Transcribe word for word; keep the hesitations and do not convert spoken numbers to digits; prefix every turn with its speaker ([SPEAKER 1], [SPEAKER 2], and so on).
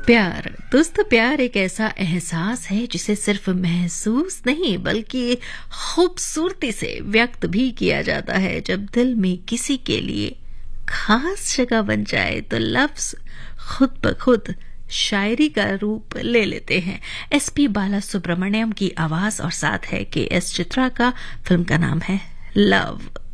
[SPEAKER 1] प्यार दोस्तों, प्यार एक ऐसा एहसास है जिसे सिर्फ महसूस नहीं बल्कि खूबसूरती से व्यक्त भी किया जाता है। जब दिल में किसी के लिए खास जगह बन जाए तो लफ्ज खुद ब खुद शायरी का रूप ले लेते हैं। एस पी बाला सुब्रमण्यम की आवाज और साथ है के एस चित्रा का। फिल्म का नाम है लव।